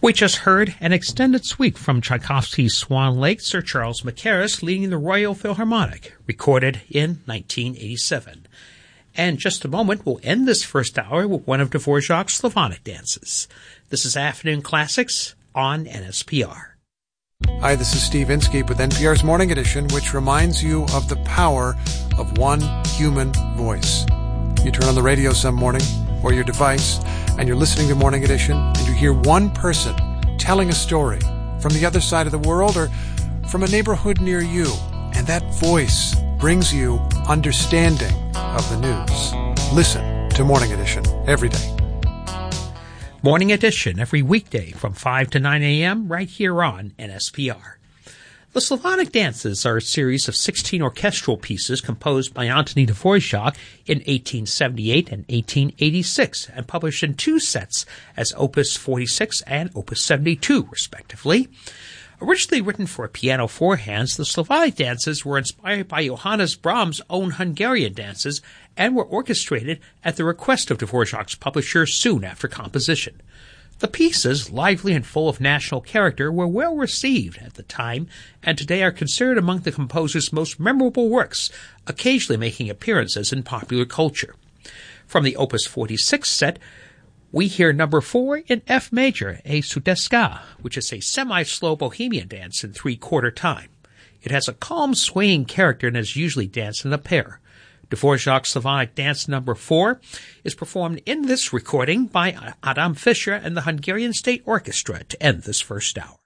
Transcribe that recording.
We just heard an extended suite from Tchaikovsky's Swan Lake, Sir Charles Mackerras leading the Royal Philharmonic, recorded in 1987. And just a moment, we'll end this first hour with one of Dvorak's Slavonic dances. This is Afternoon Classics on NSPR. Hi, this is Steve Inskeep with NPR's Morning Edition, which reminds you of the power of one human voice. You turn on the radio some morning, or your device, and you're listening to Morning Edition, and you hear one person telling a story from the other side of the world or from a neighborhood near you, and that voice brings you understanding of the news. Listen to Morning Edition every day. Morning Edition every weekday from 5 to 9 a.m. right here on NSPR. The Slavonic Dances are a series of 16 orchestral pieces composed by Antoni Dvorak in 1878 and 1886 and published in two sets as Opus 46 and Opus 72, respectively. Originally written for piano four hands, the Slavonic dances were inspired by Johannes Brahms' own Hungarian dances and were orchestrated at the request of Dvorak's publisher soon after composition. The pieces, lively and full of national character, were well received at the time and today are considered among the composer's most memorable works, occasionally making appearances in popular culture. From the Opus 46 set, we hear number 4 in F major, a Sudeska, which is a semi-slow bohemian dance in three-quarter time. It has a calm, swaying character and is usually danced in a pair. Dvorak's Slavonic Dance number 4 is performed in this recording by Adam Fischer and the Hungarian State Orchestra to end this first hour.